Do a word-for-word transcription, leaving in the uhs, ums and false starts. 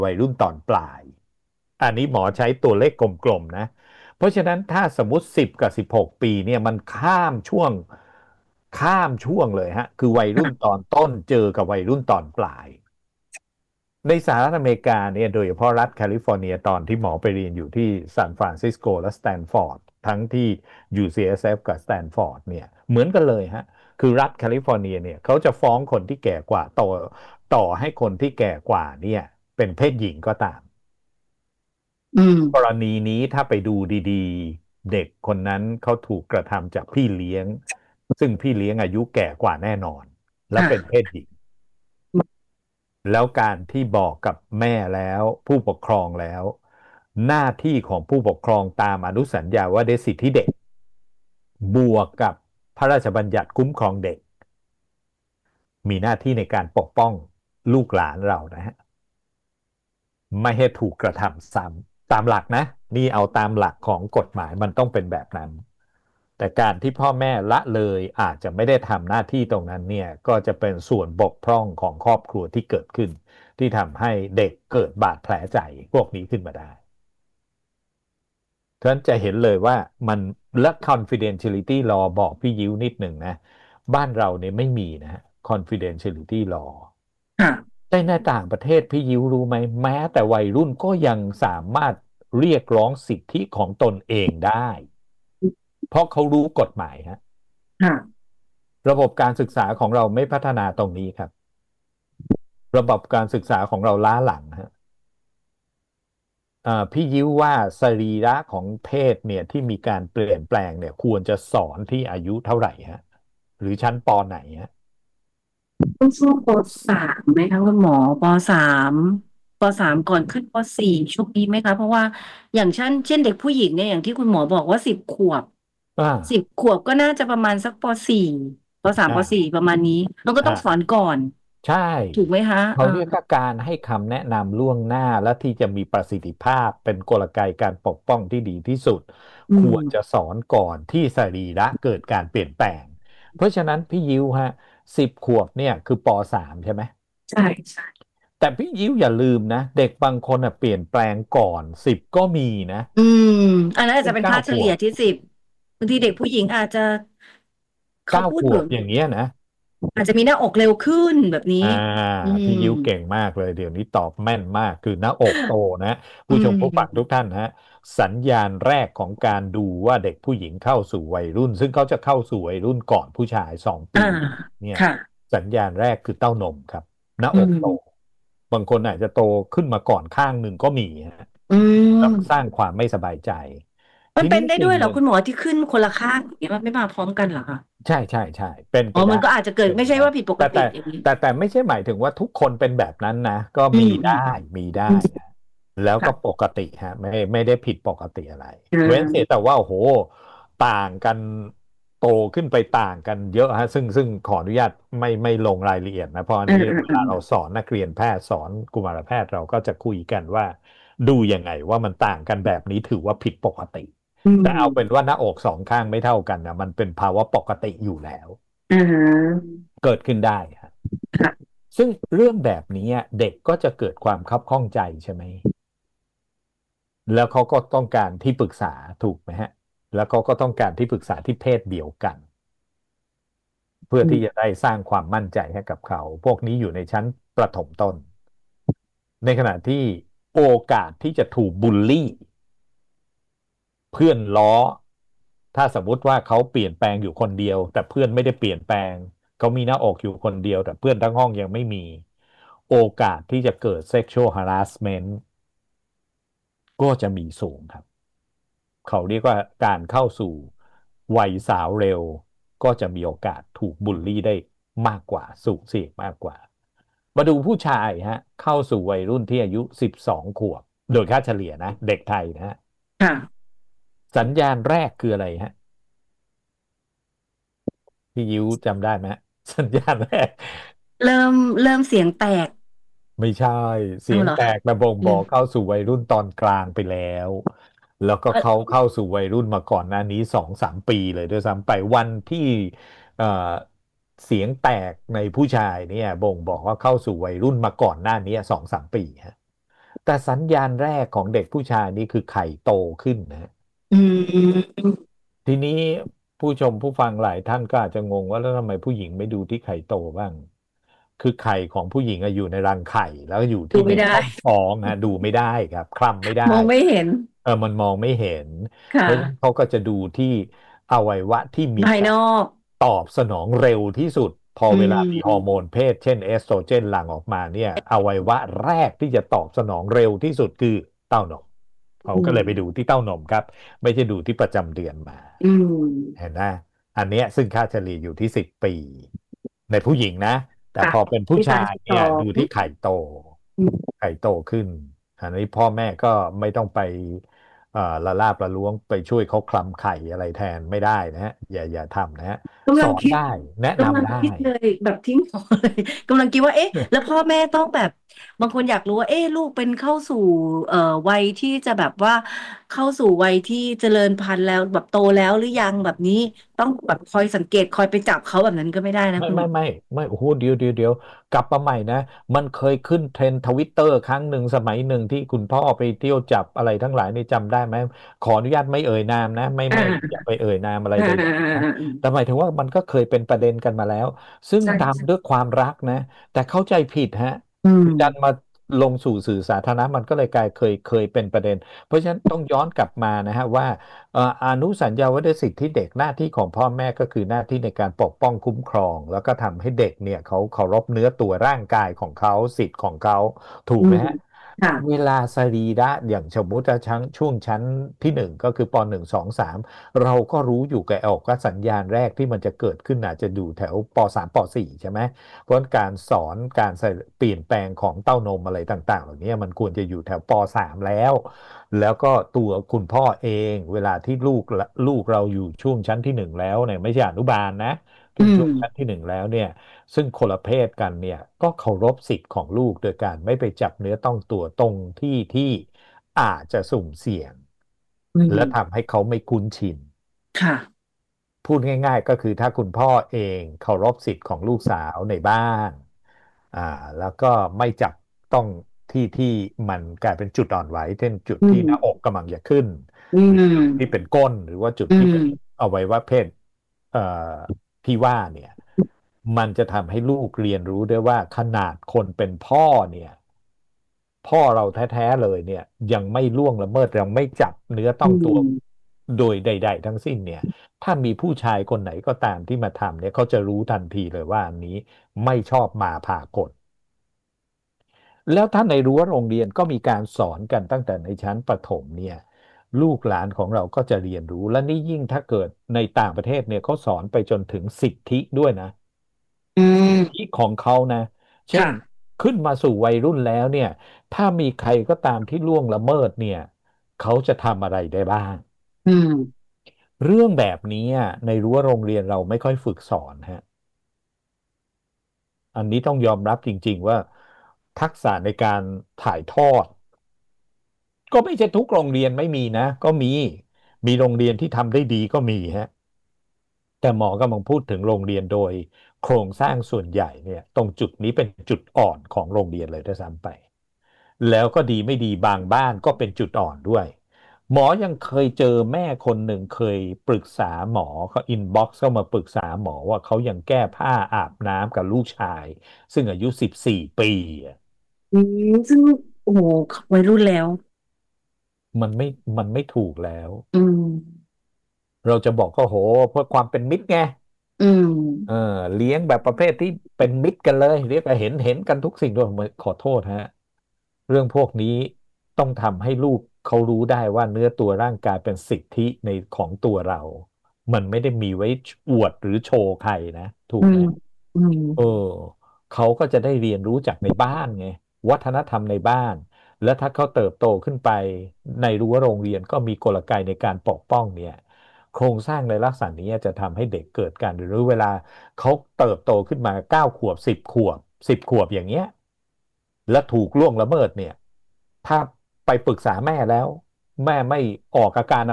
วัยรุ่นตอนปลายอันนี้หมอใช้ตัวเลขกลมๆนะเพราะฉะนั้นถ้าสมมติสิบกับสิบหกปีเนี่ยมันข้ามช่วงข้ามช่วงเลยฮะคือวัยรุ่นตอนต้นเจอกับวัยรุ่นตอนปลาย ในสหรัฐอเมริกาเนี่ยโดยเฉพาะรัฐแคลิฟอร์เนียตอนที่หมอไปเรียนอยู่ที่ซานฟรานซิสโกและสแตนฟอร์ดทั้งที่ ยู ซี เอส เอฟ กับสแตนฟอร์ดเนี่ยเหมือนกันเลยฮะคือรัฐแคลิฟอร์เนียเนี่ยเขาจะฟ้องคนที่แก่กว่าต่อต่อให้คนที่แก่กว่าเนี่ยเป็นเพศหญิงก็ตามอืมกรณีนี้ถ้าไปดูดีๆเด็กคนนั้นเขาถูกกระทำจากพี่เลี้ยงซึ่งพี่เลี้ยงอายุแก่กว่าแน่นอนและเป็นเพค่ะศหญิง แล้วการที่บอกกับแม่แล้วผู้ปกครองแล้วหน้าที่ของผู้ปกครองตามอนุสัญญาว่าด้วยสิทธิเด็กบวกกับพระราชบัญญัติคุ้มครองเด็กมีหน้าที่ในการปกป้องลูกหลานเรานะฮะไม่ให้ถูกกระทำซ้ำตามหลักนะนี่เอาตามหลักของกฎหมายมันต้องเป็นแบบนั้นแต่การที่พ่อแม่ละเลยอาจจะไม่ได้ทำหน้าที่ตรงนั้นเนี่ยก็จะเป็นส่วนบกพร่องของครอบครัวที่เกิดขึ้นที่ทำให้เด็กเกิดบาดแผลใจพวกนี้ขึ้นมาได้ฉะนั้นจะเห็นเลยว่ามันและ confidentiality law บอกพี่ยิ้วนิดหนึ่งนะบ้านเราเนี่ยไม่มีนะฮะ confidentiality law ค่ะแต่ในต่างประเทศพี่ยิ้วรู้ไหมแม้แต่วัยรุ่นก็ยังสามารถเรียกร้องสิทธิของตนเองได้เพราะเขารู้กฎหมายฮะค่ะระบบการศึกษาของเราไม่พัฒนาตรงนี้ครับระบบการศึกษาของเราล้าหลังฮะ อ่าพี่ยิ้วว่าสรีระของเพศเนี่ยที่มีการเปลี่ยนแปลงเนี่ยควรจะสอนที่อายุเท่าไหร่ฮะหรือชั้นปไหนฮะต้องช่วงปสามไหมคะคุณหมอปสามปสามก่อนขึ้นปสี่ช่วงนี้ไหมคะเพราะว่าอย่างเช่นเช่นเด็กผู้หญิงเนี่ยอย่างที่คุณหมอบอกว่าสิบขวบอ่าสิบขวบก็น่าจะประมาณสักปสี่ปสามปสี่อ่าประมาณนี้เราก็ต้องสอนอ่าก่อนใช่ถูกไหมคะเขาอ่าเรียกว่าการให้คำแนะนำล่วงหน้าและที่จะมีประสิทธิภาพเป็นกลไกการปกป้องที่ดีที่สุดอืควรจะมสอนก่อนที่สรีระเกิดการเปลี่ยนแปลงเพราะฉะนั้นพี่ยิ้วฮะสิบขวบเนี่ยคือปสามใช่ไหมใช่ใช่แต่พี่ยิ้วอย่าลืมนะเด็กบางคนอ่ะเปลี่ยนแปลงก่อนสิบก็มีนะอืมอันนั้นอาจจะเป็นเป็นเก้าค่าเฉลี่ยขวบที่สิบบางทีเด็กผู้หญิงอาจจะเขาเก้าพูดเหมือนขวบอย่างเงี้ยนะอาจจะมีหน้าอกเร็วขึ้นแบบนี้อ่าอืพี่มยิ้วเก่งมากเลยเดี๋ยวนี้ตอบแม่นมากคือหน้าอกโตนะอืผู้ชมผู้ฟังทุกมท่านฮะสัญญาณแรกของการดูว่าเด็กผู้หญิงเข้าสู่วัยรุ่นซึ่งเขาจะเข้าสู่วัยรุ่นก่อนผู้ชายสองอ่าปีเนี่ยค่ะสัญญาณแรกคือเต้านมครับหน้าอือกโตมบางคนอาจจะโตขึ้นมาก่อนข้างหนึ่งก็มีฮะอืแล้วสร้างมความไม่สบายใจมันเป็ทีนี้นได้ด้วยเหรอสิ่งหนึ่งคุณหมอที่ขึ้นคนละข้างอย่างเงี้ยมันไม่มาพร้อมกันเหรอคะใช่ใช่ใช่เป็นอ๋อไปได้มันก็อาจจะเกิดเป็นไปได้ไม่ใช่ว่าผิดปกแต่แต่ติอย่างนี้แต่แต่ไม่ใช่หมายถึงว่าทุกคนเป็นแบบนั้นนะก็อืมีได้มอืมมีได้อืมฮะแล้วก็ปค่ะกติฮะไม่ไม่ได้ผิดปกติอะไรอ่เว้นเสียาแต่ว่าโอ้โหต่างกันโตขึ้นไปต่างกันเยอะฮะซึ่งซึ่งขออนุญาตไม่ไม่ลงรายละเอียดนะเพราะอันอ่านี้อ่าอ่าเวลาเราสอนนักเรียนแพทย์สอนกุมารแพทย์เราก็จะคุยกันว่าดูยังไงว่ามันต่างกันแบบนี้ถือว่าผิดปกติอืแต่เอาเป็นมว่าหน้าอกสองข้างไม่เท่ากันนะมันเป็นภาวะปกติอยู่แล้วอ่าฮะเกิดขึ้นได้ฮะค่ะซึ่งเรื่องแบบนี้เด็กก็จะเกิดความคับข้องใจใช่ไหมแล้วเขาก็ต้องการที่ปรึกษาถูกไหมฮะแล้วเขาก็ต้องการที่ปรึกษาที่เพศเดียวกันเพื่ออืมที่จะได้สร้างความมั่นใจให้กับเขาพวกนี้อยู่ในชั้นประถมต้นในขณะที่โอกาสที่จะถูกบูลลี่ เพื่อนล้อถ้าสมมุติว่าเขาเปลี่ยนแปลงอยู่คนเดียวแต่เพื่อนไม่ได้เปลี่ยนแปลงเขามีหน้าอกอยู่คนเดียวแต่เพื่อนทั้งห้องยังไม่มีโอกาสที่จะเกิด sexual harassment ก็จะมีสูงครับเขาเรียกว่าการเข้าสู่วัยสาวเร็วก็จะมีโอกาสถูกบูลลี่ได้มากกว่าสูงเสี่ยงมากกว่ามาดูผู้ชายฮะเข้าสู่วัยรุ่นที่อายุสิบสองขวบโดยค่าเฉลี่ยนะเด็กไทยนะฮะค่ะสัญญาณแรกคืออะไรฮะ พี่ยิ้วจำได้ไหมสัญญาณแรกเริ่มเริ่มเสียงแตกไม่ใช่เสียงแตเอาเหรอคะกนะบ่งอืมบอกเข้าสู่วัยรุ่นตอนกลางไปแล้วแล้วก็เอ่อเขาเข้าสู่วัยรุ่นมาก่อนหน้านี้สองสามปีเลยด้วยซ้ำไปวันที่เอ่อเสียงแตกในผู้ชายเนี่ยบ่งบอกว่าเข้าสู่วัยรุ่นมาก่อนหน้านี้สองสามปีฮะแต่สัญญาณแรกของเด็กผู้ชายนี่คือไข่โตขึ้นนะอืมทีนี้ผู้ชมผู้ฟังหลายท่านก็อาจจะงงว่าแล้วทำไมผู้หญิงไม่ดูที่ไข่โตบ้างคือไข่ของผู้หญิงอะอยู่ในรังไข่แล้วก็อยู่ที่ในดูไม่ได้ช่องท้องฮะดูไม่ได้ครับคลำไม่ได้มองไม่เห็นเออมันมองไม่เห็นเพค่ะราะฉะนั้นเขาก็จะดูที่อวัยวะที่มีภายการนอกตอบสนองเร็วที่สุดพออืเวลามีฮอร์โมมนเพศเช่นเอสโตรเจนหลั่งออกมาเนี่ยอวัยวะแรกที่จะตอบสนองเร็วที่สุดคือเต้านมเขาอืก็เลยไปดูมที่เต้านมครับไม่ใช่ดูที่ประจำเดือนมาอืมเห็นไหมอันเนี้ยซึ่งค่าเฉลี่ยอยู่ที่สิบปีในผู้หญิงนะแต่ค่ะพอเป็นผู้ที่ชาการที่สอยเนี่ยดูงที่ไข่โตอืมไข่โตขึ้นอันนี้พ่อแม่ก็ไม่ต้องไปเอ่อละลาบละล้วงไปช่วยเขาคลำไข่อะไรแทนไม่ได้นะฮะอย่าอย่าทำนะฮะกำลังคิดสอนได้แนะกำลังนำได้คิดเลยแบบทิ้งหัวเลยกำลังคิดว่าเอ๊ะแล้วพ่อแม่ต้องแบบบางคนอยากรู้ว่าเอ๊ะลูกเป็นเข้าสู่เอ่อวัยที่จะแบบว่าเข้าสู่วัยที่เจริญพันธุ์แล้วแบบโตแล้วหรือยังแบบนี้ต้องแบบคอยสังเกตคอยไปจับเขาแบบนั้นก็ไม่ได้นะคุณหมอไม่ไม่ไม่ไม่โอ้โหเดี๋ยวเดี๋ยวเดี๋ยวกลับมาใหม่นะมันเคยขึ้นเทรนด์ทวิตเตอร์ครั้งหนึ่งสมัยหนึ่งที่คุณพ่อไปเที่ยวจับอะไรทั้งหลายนี่จำได้ไหมขออนุญาตไม่เอ่ยนามนะไม่อ่ไม่อย่าาไปเอ่ยนามอะไรอ่าใดอ่าๆนะอ่าแต่หมายถึงว่ามันก็เคยเป็นประเด็นกันมาแล้วซึ่งใช่ทำด้วยใช่ความรักนะแต่เข้าใจผิดฮะอืมคือดันมาลงสู่สื่อสาธารณะมันก็เลยกลายเคยเคยเป็นประเด็นเพราะฉะนั้นต้องย้อนกลับมานะฮะว่า เอ่ออนุสัญญาว่าด้วยสิทธิเด็กหน้าที่ของพ่อแม่ก็คือหน้าที่ในการปกป้องคุ้มครองแล้วก็ทำให้เด็กเนี่ยเขาเคารพเนื้อตัวร่างกายของเขาสิทธิ์ของเขาถูอืมกไหมฮะค่ะเวลาสรีระอย่างสมมุติว่าชั้นช่วงชั้นที่หนึ่งก็คือปหนึ่งสองสามเราก็รู้อยู่กับออกว่าสัญญาณแรกที่มันจะเกิดขึ้นอาจจะอยู่แถวปสามปสี่ใช่ไหมเพราะการสอนการใส่เปลี่ยนแปลงของเต้านมอะไรต่างๆเหล่านี้มันควรจะอยู่แถวปสามแล้ว แล้วก็ตัวคุณพ่อเองเวลาที่ลูกลูกเราอยู่ช่วงชั้นที่หนึ่งแล้วเนี่ยไม่ใช่อนุบาลนะอืถึงช่มวงชั้นที่หนึ่งแล้วเนี่ยซึ่งคนละเพศกันเนี่ยก็เคารพสิทธิ์ของลูกโดยการไม่ไปจับเนื้อต้องตัวตรงที่ที่อาจจะสุ่มเสี่ยงอืและมทำให้เขาไม่คุ้นชินค่ะพูดง่ายๆก็คือถ้าคุณพ่อเองเคารพสิทธิ์ของลูกสาวในบ้านอ่าแล้วก็ไม่จับต้องที่ที่มันกลายเป็นจุดอ่อนไหวเช่นจุดอืที่หน้าอกมกำลังจะขึ้นอืหรือจุดที่เป็มนก้นหรือว่าจุดอืที่เป็นมอวัยวะเพศเอ่อที่ว่าเนี่ยมันจะทำให้ลูกเรียนรู้ได้ว่าขนาดคนเป็นพ่อเนี่ยพ่อเราแท้ๆเลยเนี่ยยังไม่ล่วงละเมิดยังไม่จับเนื้อต้อืองตัวมโดยใดๆทั้งสิ้นเนี่ย ถ้ามีผู้ชายคนไหนก็ตามที่มาทำเนี่ยเขาจะรู้ทันทีเลยว่าอันนี้ไม่ชอบมาพากลแล้วถ้าในรั้วโรงเรียนก็มีการสอนกันตั้งแต่ในชั้นประถมเนี่ยลูกหลานของเราก็จะเรียนรู้และนี่ยิ่งถ้าเกิดในต่างประเทศเนี่ยเขาสอนไปจนถึงสิทธิด้วยนะอืสิทธิมของเขานะเช่นค่ะขึ้นมาสู่วัยรุ่นแล้วเนี่ยถ้ามีใครก็ตามที่ล่วงละเมิดเนี่ยเขาจะทำอะไรได้บ้างอืมเรื่องแบบนี้อะในรั้วโรงเรียนเราไม่ค่อยฝึกสอนฮะ อันนี้ต้องยอมรับจริงๆว่าทักษะในการถ่ายทอดก็ไม่ใช่ทุกโรงเรียนไม่มีนะก็มีมีโรงเรียนที่ทำได้ดีก็มีฮะแต่หมอกำลังพูดถึงโรงเรียนโดยโครงสร้างส่วนใหญ่เนี่ยตรงจุดนี้เป็นจุดอ่อนของโรงเรียนเลยด้วยซ้ำไปแล้วก็ดีไม่ดีบางบ้านก็เป็นจุดอ่อนด้วยหมอยังเคยเจอแม่คนหนึ่งเคยปรึกษาหมอเขาอินบ็อกซ์เข้ามาปรึกษาหมอว่าเขายังแก้ผ้าอาบน้ำกับลูกชายซึ่งอายุสิบสี่ปีอะอืมซึ่งโอ้โหวัยรุ่นแล้วมันไม่มันไม่ถูกแล้วอืมเราจะบอกก็โหเพื่อความเป็นมิตรไงอืมเออเลี้ยงแบบประเภทที่เป็นมิตรกันเลยเรียกว่าเห็นเห็นกันทุกสิ่งด้วยขอโทษฮะเรื่องพวกนี้ต้องทำให้ลูกเขารู้ได้ว่าเนื้อตัวร่างกายเป็นสิทธิในของตัวเรา มันไม่ได้มีไว้อวดหรือโชว์ใครนะถูอืมกไหมอืมเออเขาก็จะได้เรียนรู้จากในบ้านไงวัฒนธรรมในบ้านแล้วถ้าเขาเติบโตขึ้นไปในรั้วโรงเรียนก็มีกลไกในการปกป้องเนี่ยโครงสร้างในลักษณะนี้จะทำให้เด็กเกิดการเรียนรู้เวลาเขาเติบโตขึ้นมาเก้าขวบสิบขวบสิบขวบอย่างเงี้ยและถูกล่วงละเมิดเนี่ยถ้าไปปรึกษาแม่แล้วแม่ไม่ออกอาการ